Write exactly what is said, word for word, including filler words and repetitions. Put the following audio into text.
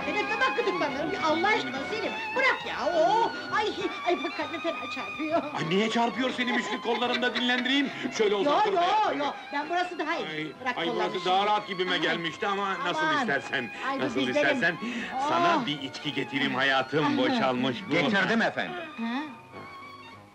tane tabak gıdıklanırım. Allah aşkına Selim, bırak ya! Oo! Ay, ay bak kalbim fena çarpıyor. Ay niye çarpıyor seni müşrik kollarımda dinlendireyim? Şöyle Yo uzan. yo yo, ben burası daha iyi. Ay, Bırak ay kollarını burası şimdi. daha rahat gibime Ay. gelmişti ama nasıl Aman. istersen. Ay, bu Nasıl dizlerim. istersen. Oh. Sana bir içki getireyim hayatım, boşalmış bu. Getirdim efendim. Ha?